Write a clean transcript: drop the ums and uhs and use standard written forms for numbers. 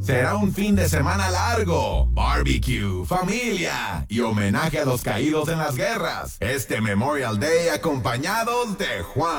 Será un fin de semana largo, barbecue, familia y homenaje a los caídos en las guerras. Este Memorial Day acompañados de Juan.